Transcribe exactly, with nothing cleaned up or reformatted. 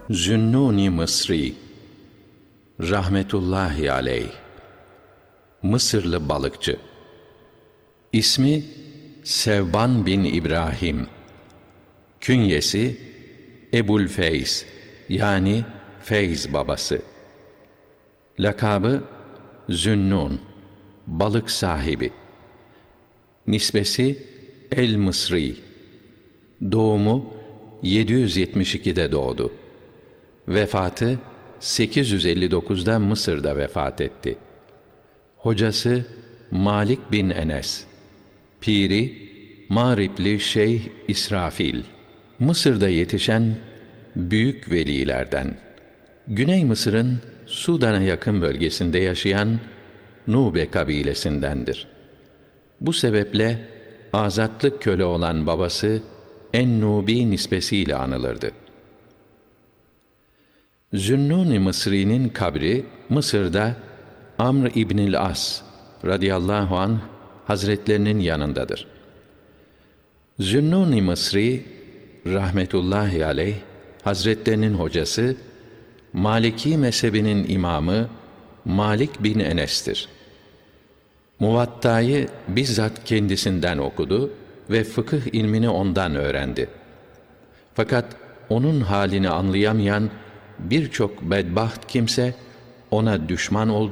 Zünnûn-i Mısri rahmetullahi aleyh, Mısırlı balıkçı. İsmi Sevban bin İbrahim. Künyesi Ebu'l-Feyz, yani Feyz babası. Lakabı Zünnûn, balık sahibi. Nisbesi El-Mısri. Doğumu yedi yüz yetmiş ikide doğdu. Vefatı sekiz yüz elli dokuzda Mısır'da vefat etti. Hocası Malik bin Enes. Piri Mağripli Şeyh İsrafil. Mısır'da yetişen büyük velilerden. Güney Mısır'ın Sudan'a yakın bölgesinde yaşayan Nube kabilesindendir. Bu sebeple azatlık köle olan babası En-Nubi nispesiyle anılırdı. Zünnûn-i Mısri'nin kabri Mısır'da Amr İbnül As radıyallahu anh hazretlerinin yanındadır. Zünnûn-i Mısri rahmetullahi aleyh hazretlerinin hocası, Maliki mezhebinin imamı Malik bin Enes'tir. Muvatta'yı bizzat kendisinden okudu ve fıkıh ilmini ondan öğrendi. Fakat onun halini anlayamayan birçok bedbaht kimse ona düşman oldu